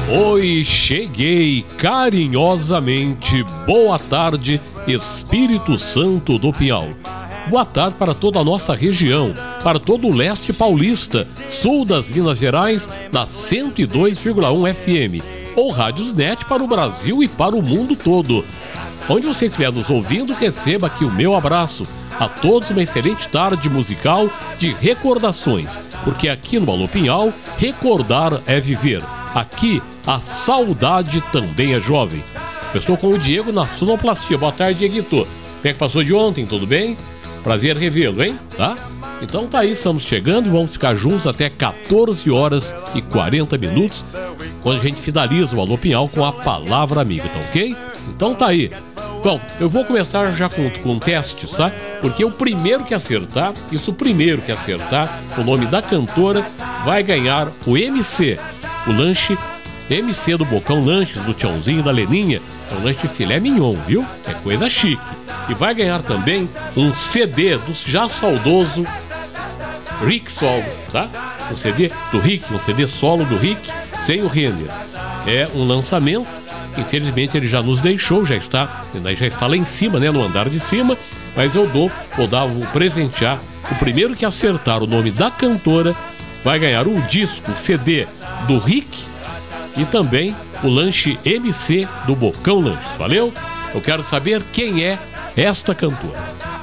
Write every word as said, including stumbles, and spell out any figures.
Oi, cheguei carinhosamente. Boa tarde, Espírito Santo do Pinhal. Boa tarde para toda a nossa região, para todo o leste paulista, sul das Minas Gerais, na cento e dois vírgula um F M, ou Rádios Net para o Brasil e para o mundo todo. Onde você estiver nos ouvindo, receba aqui o meu abraço. A todos uma excelente tarde musical de recordações, porque aqui no Alô Pinhal, recordar é viver. Aqui, a saudade também é jovem. Eu estou com o Diego na sonoplastia. Boa tarde, Dieguito. Como é que passou de ontem? Tudo bem? Prazer revê-lo, hein? Tá? Então tá aí, estamos chegando e vamos ficar juntos até quatorze horas e quarenta minutos, quando a gente finaliza o Alô Pinhal com a palavra amiga, tá ok? Então tá aí. Bom, eu vou começar já com, com testes, tá? Porque o primeiro que acertar, isso o primeiro que acertar, o nome da cantora, vai ganhar o M C, o lanche M C do Bocão Lanches, do Tchãozinho, da Leninha. É um lanche filé mignon, viu? É coisa chique. E vai ganhar também um C D do já saudoso Rick Solo, tá? Um C D do Rick, um C D solo do Rick, sem o Renner. É um lançamento. Infelizmente ele já nos deixou, já está, já está lá em cima, né, no andar de cima, mas eu dou, vou dar, vou presentear. O primeiro que acertar o nome da cantora vai ganhar um disco, um C D do Rick e também o lanche M C do Bocão Lanches. Valeu? Eu quero saber quem é esta cantora.